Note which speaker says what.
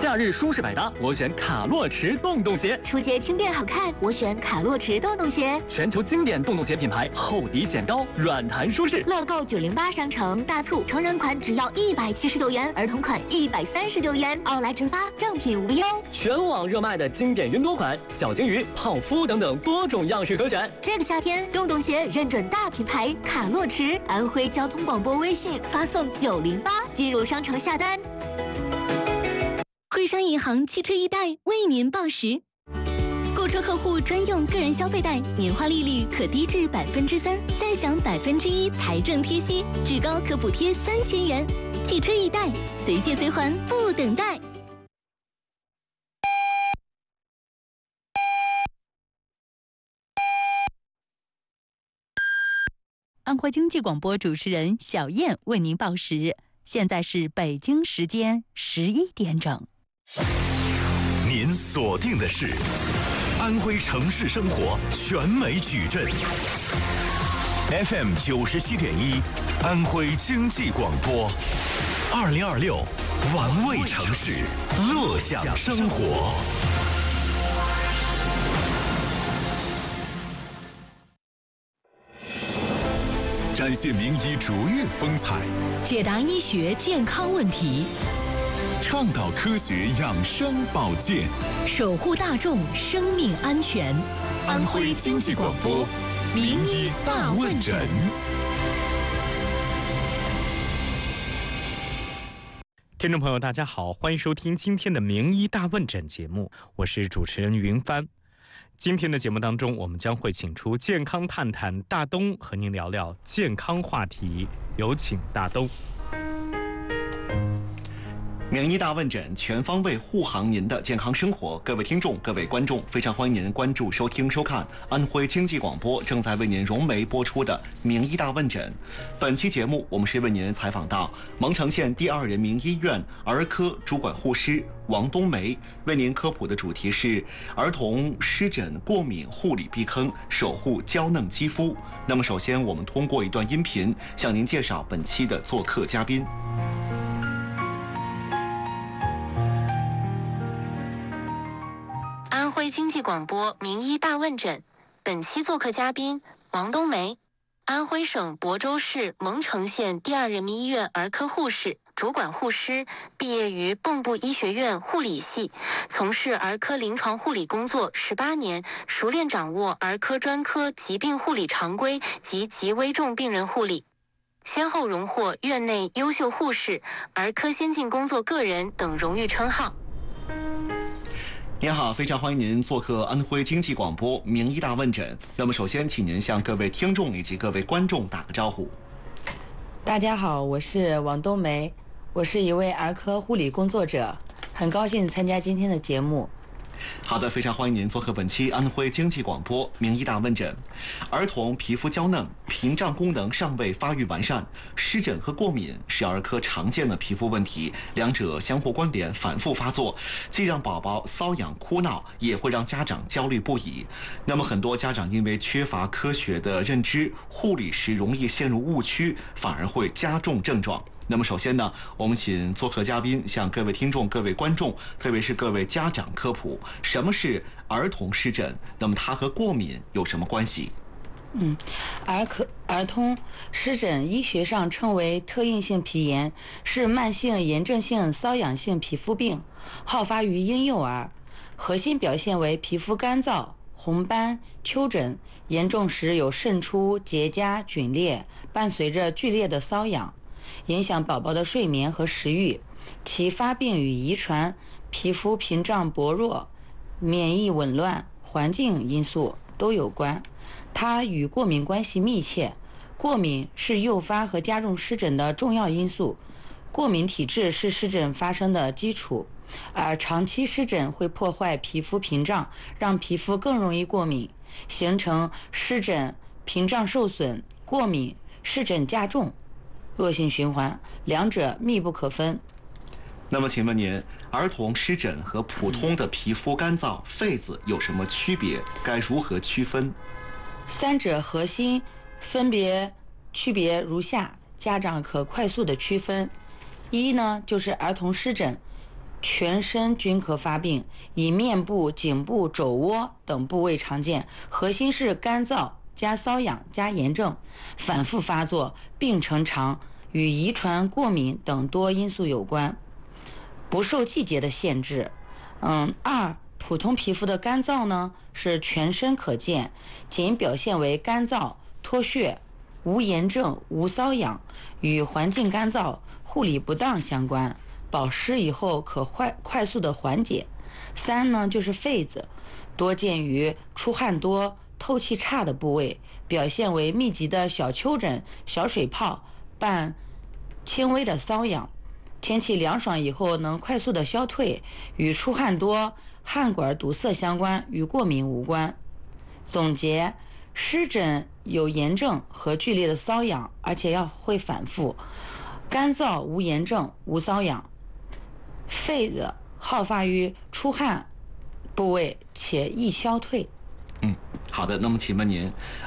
Speaker 1: 夏日舒适百搭，我选卡洛驰洞洞鞋。
Speaker 2: 出街轻便好看，我选卡洛驰洞洞鞋。
Speaker 1: 全球经典洞洞鞋品牌，厚底显高，软弹舒适。
Speaker 2: 乐购908商城大促，成人款只要179元，儿童款139元，奥莱直发，正品无忧。
Speaker 1: 全网热卖的经典云朵款，小鲸鱼、泡芙等等多种样式可选。
Speaker 2: 这个夏天，洞洞鞋认准大品牌卡洛驰。安徽交通广播微信发送908，进入商城下单。
Speaker 3: 徽商银行汽车易贷为您报时，购车客户专用个人消费贷，年化利率可低至3%，再享1%财政贴息，至高可补贴3000元。汽车易贷，随借随还，不等待。
Speaker 4: 安徽经济广播主持人小燕为您报时，现在是北京时间11点整。
Speaker 5: 您锁定的是安徽城市生活全美矩阵 FM 97.1，安徽经济广播，2026玩味城市，乐享生活。展现名医卓越风采，
Speaker 6: 解答医学健康问题，
Speaker 5: 倡导科学养生保健，
Speaker 6: 守护大众生命安全。
Speaker 5: 安徽经济广播名医大问诊。
Speaker 7: 听众朋友大家好，欢迎收听今天的名医大问诊节目，我是主持人云帆。今天的节目当中，我们将会请出健康探探大东和您聊聊健康话题，有请大东。
Speaker 8: 名医大问诊，全方位护航您的健康生活。各位听众、各位观众，非常欢迎您关注、收听、收看安徽经济广播正在为您融媒播出的名医大问诊。本期节目，我们是为您采访到蒙城县第2人民医院儿科主管护师王冬梅，为您科普的主题是儿童湿疹过敏护理避坑，守护娇嫩肌肤。那么，首先我们通过一段音频向您介绍本期的做客嘉宾。
Speaker 9: 安徽经济广播名医大问诊，本期做客嘉宾王冬梅，安徽省亳州市蒙城县第2人民医院儿科护士、主管护师，毕业于蚌埠医学院护理系，从事儿科临床护理工作18年，熟练掌握儿科专科疾病护理常规及极危重病人护理，先后荣获院内优秀护士、儿科先进工作个人等荣誉称号。
Speaker 8: 您好，非常欢迎您做客安徽经济广播名医大问诊。那么首先请您向各位听众以及各位观众打个招呼。
Speaker 10: 大家好，我是王冬梅，我是一位儿科护理工作者，很高兴参加今天的节目。
Speaker 8: 好的，非常欢迎您做客本期安徽经济广播名医大问诊。儿童皮肤娇嫩，屏障功能尚未发育完善，湿疹和过敏是儿科常见的皮肤问题，两者相互关联，反复发作，既让宝宝瘙痒哭闹，也会让家长焦虑不已。那么很多家长因为缺乏科学的认知，护理时容易陷入误区，反而会加重症状。那么首先呢，我们请做客嘉宾向各位听众、各位观众，特别是各位家长科普什么是儿童湿疹，那么它和过敏有什么关系？
Speaker 10: 儿童湿疹医学上称为特应性皮炎，是慢性炎症性瘙痒性皮肤病，好发于婴幼儿，核心表现为皮肤干燥、红斑、丘疹，严重时有渗出、结痂、皲裂，伴随着剧烈的瘙痒，影响宝宝的睡眠和食欲。其发病与遗传、皮肤屏障薄弱、免疫紊乱、环境因素都有关。它与过敏关系密切，过敏是诱发和加重湿疹的重要因素，过敏体质是湿疹发生的基础，而长期湿疹会破坏皮肤屏障，让皮肤更容易过敏，形成湿疹屏障受损、过敏、湿疹加重恶性循环，两者密不可分。
Speaker 8: 那么请问您，儿童湿疹和普通的皮肤干燥、痱子有什么区别？该如何区分？
Speaker 10: 三者核心分别区别如下，家长可快速的区分。一呢，就是儿童湿疹， 全身均可发病，以面部、颈部、肘窝等部位常见，核心是干燥加瘙痒加炎症，反复发作，病程长，与遗传、过敏等多因素有关，不受季节的限制。二，普通皮肤的干燥呢是全身可见，仅表现为干燥、脱屑，无炎症、无瘙痒，与环境干燥、护理不当相关，保湿以后可快速的缓解。三呢就是痱子，多见于出汗多、透气差的部位，表现为密集的小丘疹、小水泡，伴轻微的瘙痒。天气凉爽以后能快速的消退，与出汗多、汗管堵塞相关，与过敏无关。总结，湿疹有炎症和剧烈的瘙痒，而且会反复；干燥无炎症无瘙痒，痱子好发于出汗部位且易消退。
Speaker 8: 好的，那么请问您